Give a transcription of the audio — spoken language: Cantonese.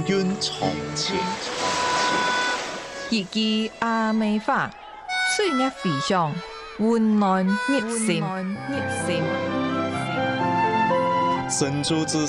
韵长情。 一句阿美话，水月飞翔，温暖入心。 神州之